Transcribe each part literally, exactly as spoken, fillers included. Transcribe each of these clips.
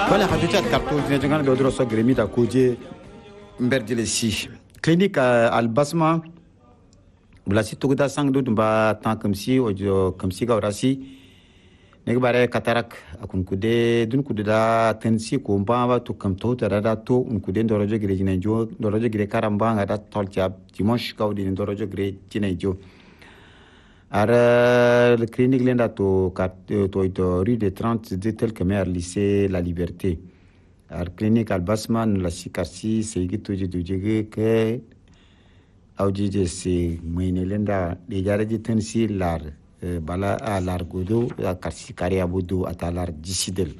Voilà, hatuchat kartu jangan godro so gremi ta koje mberdile si. Clinique al basma bla si tuguda sang du ba tan comme si ojo comme si gaurasi nek bare katarak akun kude dun kude da tensi ko mba to kam to tara da to un kude ndorojo gre jinenjo ndorojo gre karamba ngada tolcha dimanche kawdi ndorojo gre jinenjo. Ara le clinique lenda to to to rue de trente de tel que mer lycée La Liberté. Ar clinique al basman la sikarsi segi toje doje ke awjije se moyne lenda de jare ji tensi lar bala a lar godo a karsi kare abudu atalar disidel.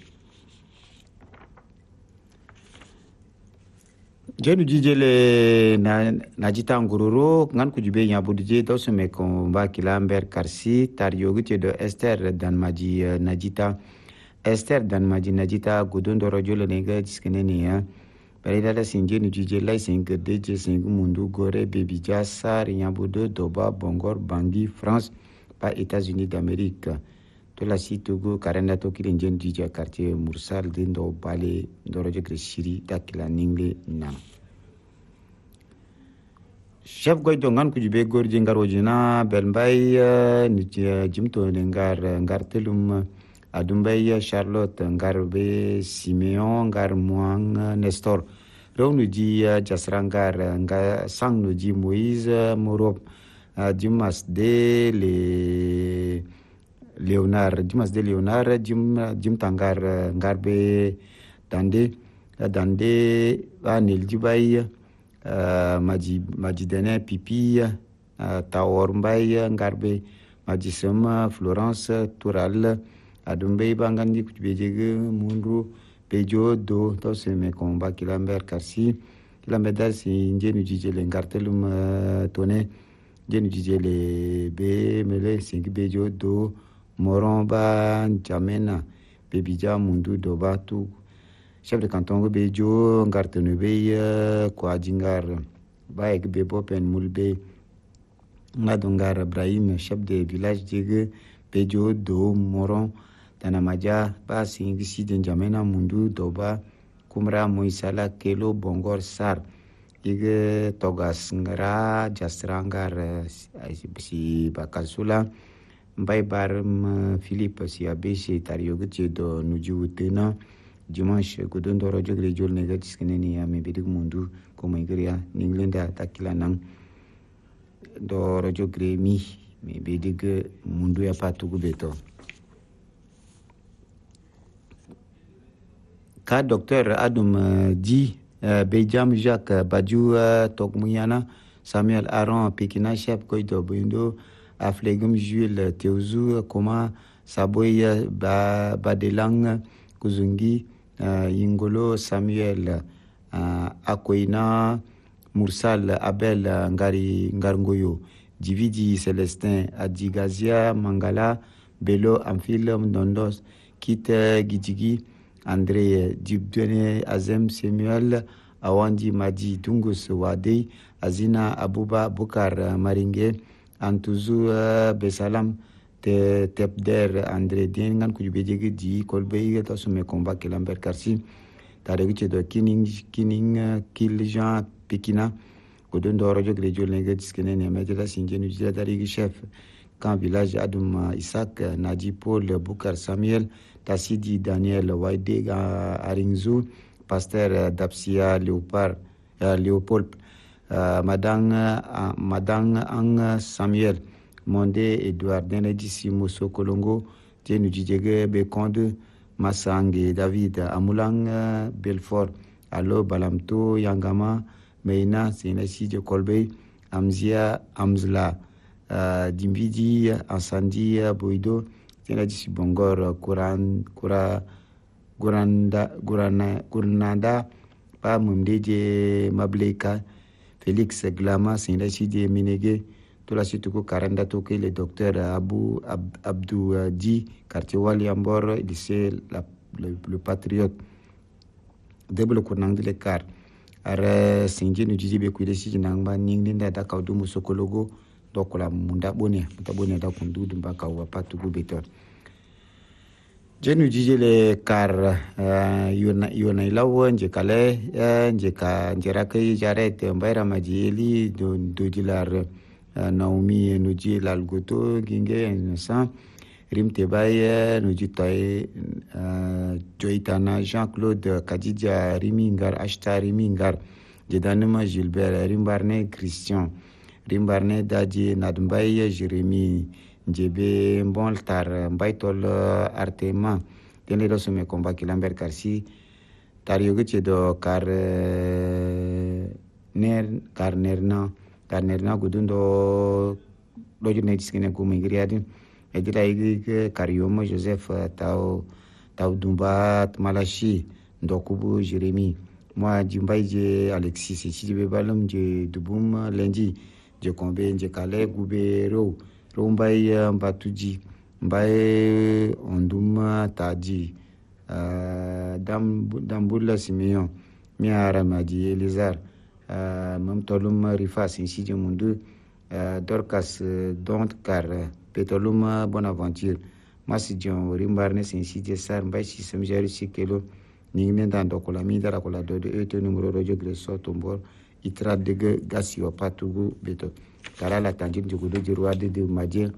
Jenu jijele na najita ngururo ngan kujube nya budje to se me kon ba kilamber karsi tar yogite do Esther dan maji najita Esther dan maji najita gudon do rojole nega diskene ne ya barida da sinje ni jije lai singe deje singe mundu gore baby jasa nya budo doba bongor bangi France pa États-Unis d'Amérique to la sitogo karenda to kirenjen jije quartier mursal dindo bale do rojo kreshiri dakila ningle na chef goy do ngan kujube gorji ngarojina belmbay ni jimto ngar ngar telum adumbay Charlotte ngarbe Simeon ngar muang Nestor ronu ji jasrangar nga sangno ji Moïse Morop Dimas de le Léonard Dimas de Léonard Jim Jim Tangar ngarbe dande dande anil jibay Uh, maji maji dene pipi uh, tawor mbay ngarbe maji sema Florence Toural adumbe bangandi kujbejege mundu pejo do to se me komba kilamber karsi kilamber dal si njenu jijele ngartelum uh, tone njenu jijele be mele singi bejo do moron ba jamena bebija mundu do batu chef de canton be jo ngartenu be ko jingar ba ek be bopen mulbe ngadongar Ibrahim chef de village de be jo do moron tanamaja ba singi siden jamena mundu doba kumra moisala kelo bongor sar ige togas ngara jastrangar si bakasula mbay baram Philippe si abesi tariogu do nuju tena dimanche gudon do rojo gre jol ne gatis keneni ya me bidig mundu ko may gria ninglenda takila nang do rojo gre mi me bidig mundu ya patu gubeto ka docteur adum di bejam Jacques Badiou Tokmuyana Samuel Aron Pekina chef koido bindo aflegum Jules Teouzou koma saboy ba badelang kuzungi Uh, Yingolo Samuel uh, Akoina Mursal Abel uh, Ngari Ngarngoyo Dividi Celestin Adigazia Mangala Belo Amphile Nondos Kite Gidigi André Dibdene Azem Samuel Awandi Madi Dungus Wade Azina Abuba Bukar Maringe Antuzu uh, Besalam te tepder André Diengan kujubejege di kolbey ta sume combat kelamber karsi taregiche do kining kining kiljan Pekina godon do rojo grejo lenga diskene ne medela singenu jila darigi chef kan village adum Isaac Nadi Paul Bukar Samuel Tasidi Daniel Waidega Aringzu pasteur Dapsia Léopard uh, Léopold uh, madang uh, madang ang Samuel Monde Edouard Denedisi Mosso Kolongo Tienu Jijege Bekonde Massange David Amulang Belfort Allo Balamto Yangama Meina Senesi de Kolbe Amzia Amzla uh, Dimbidi Ansandi Boido Tenedisi Bongor Kuran Kura Guranda Gurana Gurnanda Pa Mumdeje Mableka Félix Glama Senesi de Minege la suite ko karanda to ke le docteur Abou Ab, Abdou uh, Di quartier Wali Ambor lycée la, le, le patriote deblo ko nang de car ara sinje no jibe ku de si nang ba ning linda da ka du musokologo donc la munda bone muta bone da kundu dum ba ka wa patu go betor je nu jije le kar yona yona ilawo nje kale nje ka njera kai jaret mbaira majeli do do dilar Naomi nu ji lalgoto ginge sa rimte baye nu ji tay joitana Jean-Claude Kadija Rimingar Ashta Rimingar jedanuma Gilbert Rimbarne Christian Rimbarne daji nadmbaye Jérémy njebe mboltar mbaitol artema tene do sume combat kilamber karsi tarioge chedo kar ner kar nerna kar nerna gudundo dojo ne tiskene ko mingriadi edira igi kariomo Joseph tao tao dumba malachi ndokubu Jérémy moi jimbaije Alexis sijibe balum je dubum lundi je kombe je kale gubero rombai mbatuji mbaye onduma taji uh, dam dambula Simeon miara maji Elizar uh, mamtolum rifa sinsi mundu uh, Dorcas uh, don't car petolum Bonaventure masijon rimbarne sinsi je sar mbaye sisem jari sikelo ningne dan dokola mi dara kola do de eto numero rojo greso tombor itra de gasi wa patugu beto kara la tanjir jogodo jirwa de de maje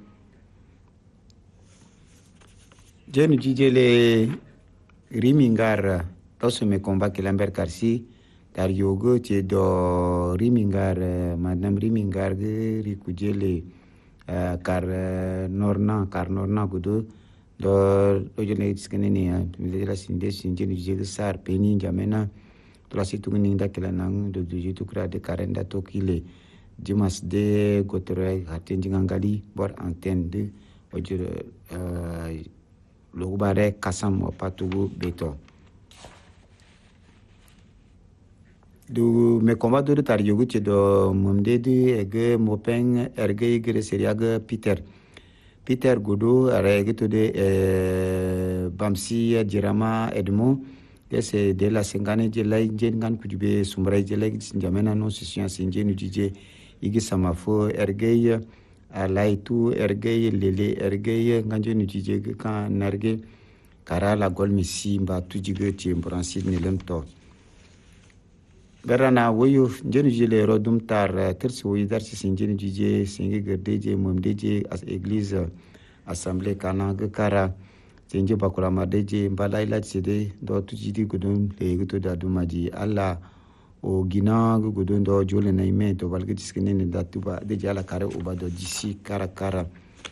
jenu jijele rimingar toso me combat kilamber karsi tar yogo che do rimingar madame rimingar ge rikujele uh, kar uh, norna kar norna gudo do dojene skene ne ya la sinde sinjenu jijele sar peni jamena tulasi tungini nda kila nang do jitu kra de karenda tokile Dimas de Gotere hatin jingangali bor antenne de ojur logubare kasam patugu beto du me combat de tar yogu che do mumde de ege mopeng erge igre seriaga Peter Peter Godo arege to de Bamsi Jirama Edmo ese de la sengane je lai jengan kujube sumrai je lai jamena no session sinjenu jije igi samafo ergeye alaitu ergeye lele ergeye nganje nu jije ka narge kara la gol misi mba tujige ti mbransi ne lemto berana woyu jenu jile rodum tar tersi woyu dar si sinjenu jije singi gerdeje momdeje as église assemblée kana kara senje bakura madeje mbala ila tsede do tujidi gudun le guto da dumaji alla o gina gudun do jole na ime to balge tiskene ne datuba de jala kare oba do disi kara kara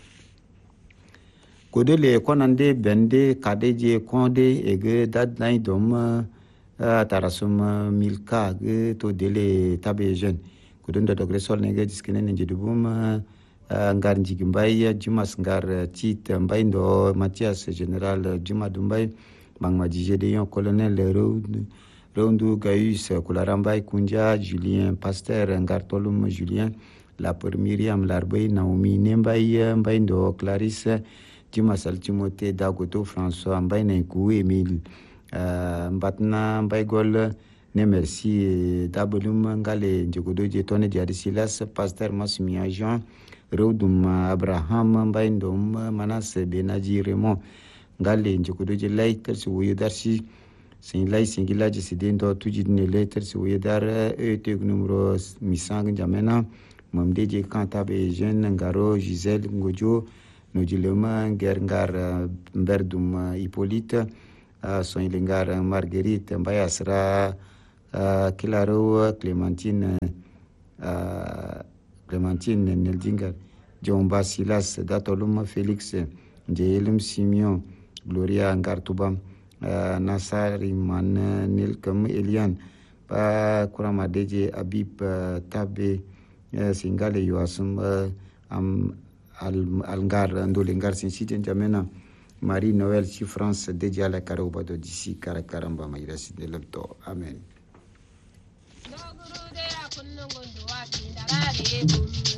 kodele konande bende kadeje konde ege dad nai dom tarasum milka ge to dele tabe jeune gudun do dogre sol nege tiskene ne jedubum ngar njigimbai jumas ngar tit mbai ndo Mathias général juma dumbai bangma jije de yon colonel Round Roundu Gaius Kularambai Kunja Julien Pasteur ngar tolum Julien la pour Miriam Larbey Naomi Nembai mbai ndo Clarisse jumas al Timothée Dagoto François mbai nenku Emile mbatna mbai gol ne merci dabulum ngale njogodo je tone jadi Silas Pasteur Masmia Jean Rodum Abraham Mbaindom Manas Benaji Raymond ngale njokudo je laiter si wuyu darsi sin lay singila je sidendo tuji ne laiter si wuyu dar e te numero misang jamena mamde je kanta be jeune ngaro Giselle Ngojo no jilema ngar mberdum Hippolyte son ilingar Marguerite Mbayasra Kilaro Clémentine Clémentine Neldingar, Jomba Silas, Datolum Félix, Jeelum Simeon, Gloria Ngartubam, Nasariman Nilkam Elian, Pa Kuramadeje Abib Tabe, Singale Yoasum Am Alngar, Andolingar Sinsitin Jamena, Marie Noël si France, Deja la Karobado d'ici, Karakaramba Maïrasi de Lepto. Amen. Thank you.